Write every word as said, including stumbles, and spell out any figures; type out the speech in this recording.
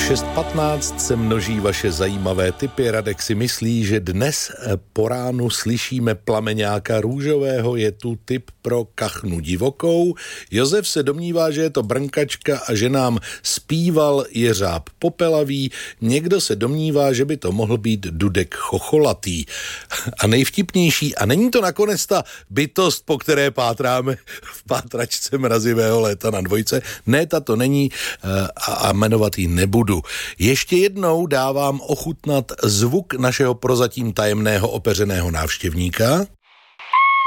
šest patnáct se množí vaše zajímavé tipy. Radek si myslí, že dnes po ránu slyšíme plameňáka růžového, je tu tip pro kachnu divokou. Josef se domnívá, že je to brnkačka a že nám zpíval jeřáb popelavý. Někdo se domnívá, že by to mohl být dudek chocholatý. A nejvtipnější, a není to nakonec ta bytost, po které pátráme v pátračce mrazivého léta na dvojce. Ne, ta to není a, a jmenovat ji nebudu. Ještě jednou dávám ochutnat zvuk našeho prozatím tajemného opeřeného návštěvníka.